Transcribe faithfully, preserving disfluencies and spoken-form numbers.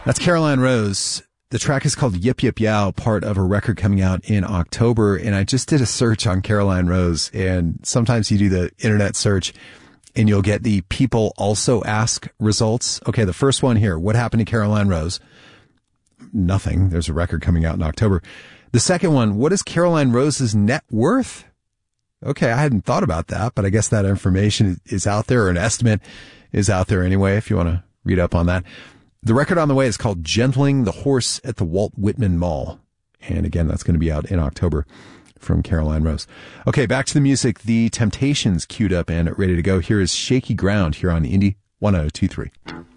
That's Caroline Rose. The track is called Yip Yip Yow, part of a record coming out in October. And I just did a search on Caroline Rose, and sometimes you do the internet search and you'll get the people also ask results. Okay, the first one here, what happened to Caroline Rose? Nothing. There's a record coming out in October. The second one, what is Caroline Rose's net worth? Okay, I hadn't thought about that, but I guess that information is out there, or an estimate is out there anyway, if you want to read up on that. The record on the way is called Gentling the Horse at the Walt Whitman Mall. And again, that's going to be out in October from Caroline Rose. Okay, back to the music. The Temptations queued up and ready to go. Here is Shaky Ground here on Indie one oh two three.